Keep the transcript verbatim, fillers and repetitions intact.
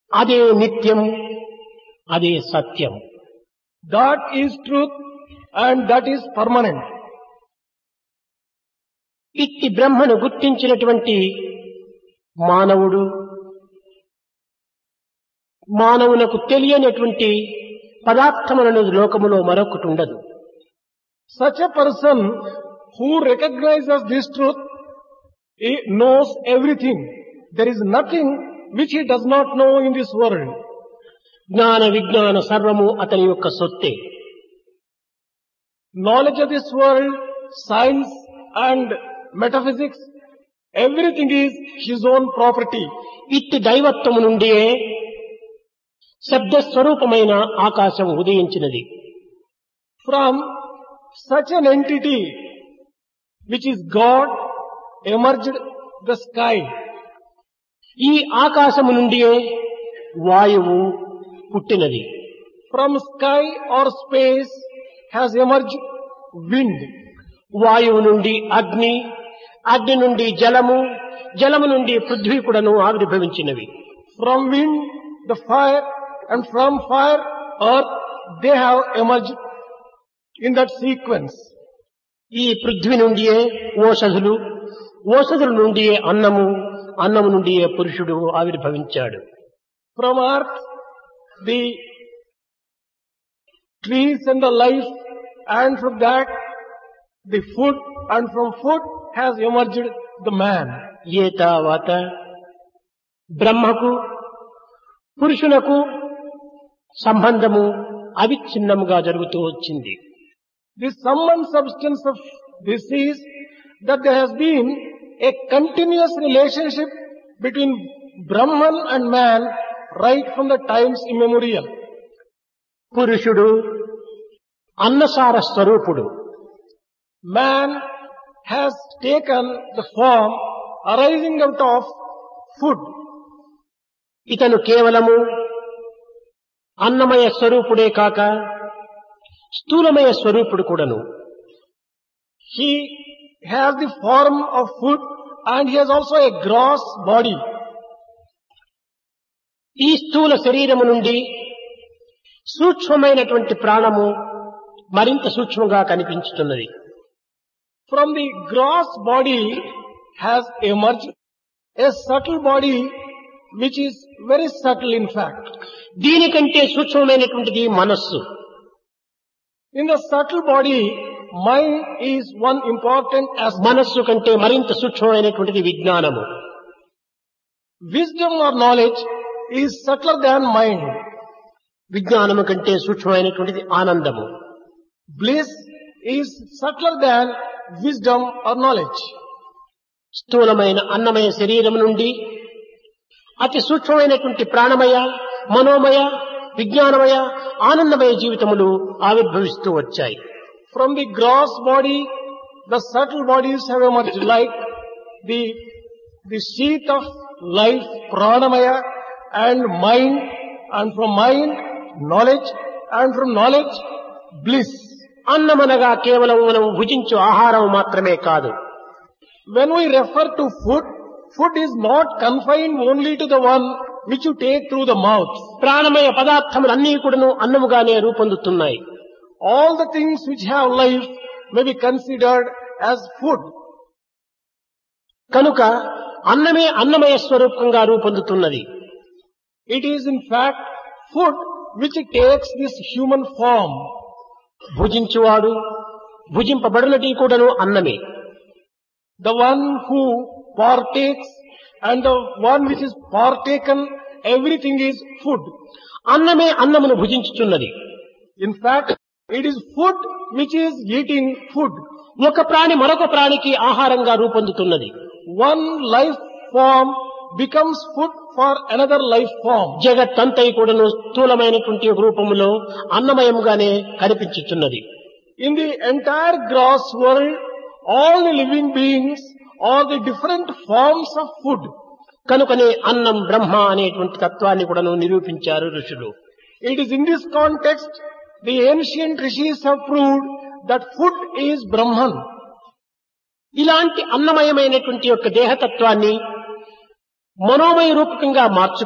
అదే నిత్యం, అదే సత్యం. That is truth and that is permanent. ఇట్టి బ్రహ్మను గుర్తించినటువంటి మానవుడు మానవునకు తెలియనటువంటి పదార్థములను లోకములో మరొకటి ఉండదు. Such a person who recognizes this truth, he knows everything. There is nothing which he does not know in this world. జ్ఞాన విజ్ఞాన సర్వము అతని యొక్క సొత్తే. Knowledge of this world, science and metaphysics, everything is his own property. ఇట్టి దైవత్వము నుండి శబ్ద స్వరూపమైన ఆకాశం ఉదయించినది. From such an entity which is God emerged the sky. ఈ ఆకాశము నుండి వాయువు పుట్టినది. From sky or space has emerged wind. వాయువు నుండి అగ్ని, అగ్ని నుండి జలము, జలము నుండి పృథ్వీ కూడాను ఆవిర్భవించినవి. From wind, the fire, and from fire, earth, they have emerged in that sequence. ఈ పృథ్వీ నుండియే ఓషధులు, ఓషధుల నుండియే అన్నము, అన్నము నుండియే పురుషుడు ఆవిర్భవించాడు. From earth, the trees and the life, and from that, the food, and from food has emerged the man. ఏతావాత బ్రహ్మకు పురుషునకు సంబంధము అవిచ్ఛిన్నముగా జరుగుతూ వచ్చింది. The sum and substance of this is that there has been a continuous relationship between Brahman and man right from the times immemorial. పురుషుడు అన్నసార స్వరూపుడు. Man has taken the form arising out of food. ఇతను కేవలము అన్నమయ స్వరూపుడే కాక స్థూలమయ స్వరూపుడు కూడాను. He has the form of food and he has also a gross body. ఈ స్థూల శరీరము నుండి సూక్ష్మమైనటువంటి ప్రాణము మరింత సూక్ష్మంగా కనిపించుతున్నది. From the gross body has emerged a subtle body which is very subtle in fact. దీనికంటే సూక్ష్మమైనటువంటిది మనస్సు. In the subtle body, mind is one important aspect. మనస్సు కంటే మరింత సూక్ష్మమైనటువంటిది విజ్ఞానము. Wisdom or knowledge is subtler than mind. విజ్ఞానము కంటే సూక్ష్మమైనటువంటిది ఆనందము. Bliss is subtler than wisdom or knowledge. స్థూలమైన అన్నమయ శరీరం నుండి అతి సూక్ష్మమైనటువంటి ప్రాణమయ, మనోమయ, విజ్ఞానమయ, ఆనందమయ జీవితములు ఆవిర్భవిస్తూ వచ్చాయి. From the gross body, the subtle bodies have emerged like the, the sheath of life, pranamaya, and mind, and from mind, knowledge, and from knowledge, bliss. అన్నమనగా కేవలం మనం భుజించు ఆహారం మాత్రమే కాదు. When we refer to food, food is not confined only to the one which you take through the mouth. ప్రాణమయ పదార్థములన్నీ కూడాను అన్నముగానే రూపొందుతున్నాయి. All the things which have life may be considered as food. కనుక అన్నమే అన్నమయ స్వరూపంగా రూపొందుతున్నది. It is in fact food which takes this human form. భుజించువాడు భుజింపబడునటి కూడాను అన్నమే. The one who partakes and the one which is partaken, everything is food. అన్నమే అన్నమును భుజించుచున్నది. In fact, it is food which is eating food. ఒక ప్రాణి మరొక ప్రాణికి ఆహారంగా రూపొందుతున్నది. One life form becomes food for another life form. జగత్తంతై కూడాను స్థూలమైనటువంటి రూపములో అన్నమయముగానే కనిపించుచున్నది. In the entire gross world, all the living beings are the different forms of food. కనుకనే అన్నం బ్రహ్మ అనేటువంటి తత్వాన్ని కూడాను నిరూపించారు ఋషులు. It is in this context the ancient rishis have proved that food is Brahman. ఇలాంటి అన్నమయమైనటువంటి యొక్క దేహతత్వాన్ని మనోమయ రూపకంగా మార్చు